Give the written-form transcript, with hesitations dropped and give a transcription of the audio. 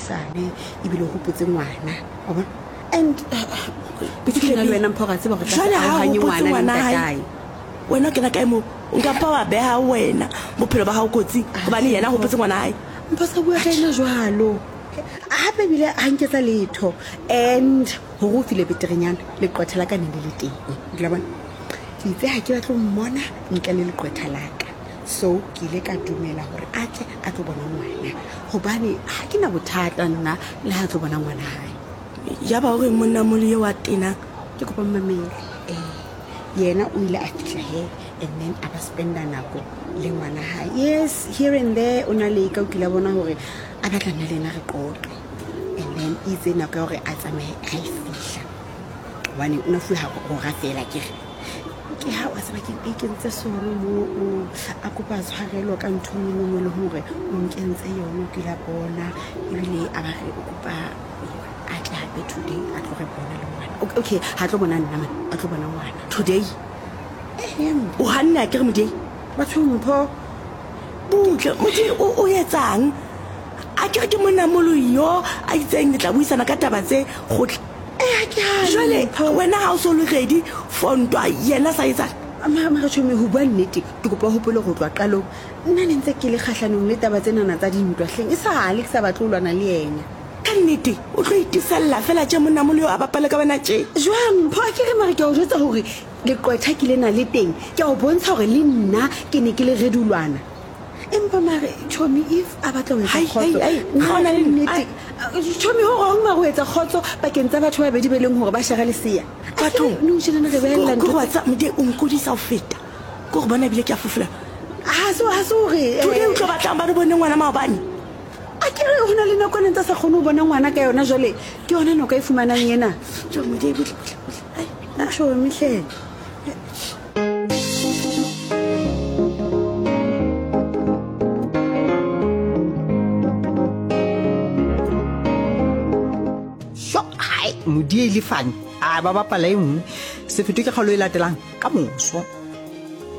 buisane ebile o hopotse ngwana wa bona and between le wena mpho ga tseba go ha ngwana hae wena ke na ka mo nka pa wa beha wena bophelo ba hao kotsi gobane yena go hopotse ngwana hae mpho sa bua ka ena jwalo hape bile a nketsa letho and ho go file beterenyana le qotha la ka ne le teng la bona ke itse ha ke batla go mmona nka le qotha la ka so ke ile ka dumela hore a tle a tlo bona ngwana gobane ha ke na bothata nna le ha tlo bona ngwana hae ya ba gore monna mole yo wa tena ke kopa mmamele yena o ile a fitla he and then a ba spenda nako le ngwana hae yes here and there o na le ka o kila bona hore a batla nna lena re qoqe and then itse nako ya hore a tsamaye a fihla wane o na fu ha go ga fela ke ha wa seba ke ikentse soro mo a kopa tshwarelo ka ntho mo le hore o nkentse yona ke la bona ebile a ba re o kopa a tla be today a tlo re bona le ngwana okay ha tlo bona nna man a tlo bona ngwana today o hanna ke re modei batho mpho butle motho o etsang a ke ke monna moloyo a itseng le tla buisana ka taba tse gotle ke ha jwale wena ha o so le ready for ntwa yena sa etsa mama ga tshome ho bua nnete ke kopa hopole go tswa qalong nna ne ntse ke le khahlanong le taba tsena tsa dintwa hleng e sa le ke sa batlolwana le yena ka nnete o tlo itisella fela tje monna moloyo a bapala ka bana tje jwang pho ke re mare ke o jwetsa hore le qwetha ke lena le teng ke o bontsha hore le nna ke ne ke le redulwana empa mare chomi if a batla ho etsa khotso gona le nnete chomi ho rong ma go etsa khotso bakeng tsa batho ba bedi be leng hore ba shara lesia batho no jena re bella ntho go tsa mde o nkodisa o feta go go bona bile ke a fufula ha so re to le utlo batlang ba re bone ngwana maobane a ke re hona le nako nentse sa khone ho bona ngwana ka yona jwale ke yona no ka ifumanang yena jo mde butle ai na sho mihle modi le fane a ba bapala engwe se fete ke kgalo e latelang ka moso